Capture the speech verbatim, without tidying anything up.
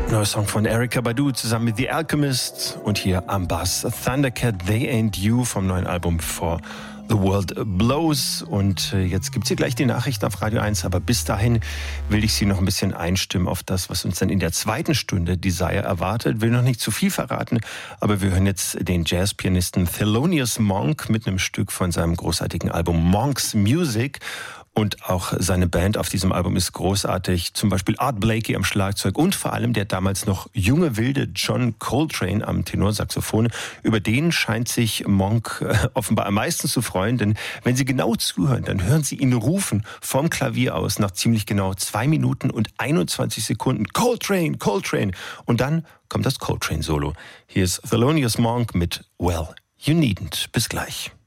Neuer Song von Erykah Badu zusammen mit The Alchemist und hier am Bass Thundercat, They Ain't You vom neuen Album For The World Blows. Und jetzt gibt's hier gleich die Nachrichten auf Radio eins, aber bis dahin will ich Sie noch ein bisschen einstimmen auf das, was uns dann in der zweiten Stunde Desire erwartet. Will noch nicht zu viel verraten, aber wir hören jetzt den Jazzpianisten Thelonious Monk mit einem Stück von seinem großartigen Album Monk's Music. Und auch seine Band auf diesem Album ist großartig. Zum Beispiel Art Blakey am Schlagzeug und vor allem der damals noch junge, wilde John Coltrane am Tenorsaxophon. Über den scheint sich Monk offenbar am meisten zu freuen. Denn wenn Sie genau zuhören, dann hören Sie ihn rufen vom Klavier aus nach ziemlich genau zwei Minuten und einundzwanzig Sekunden. Coltrane, Coltrane. Und dann kommt das Coltrane-Solo. Hier ist Thelonious Monk mit Well, You Needn't. Bis gleich.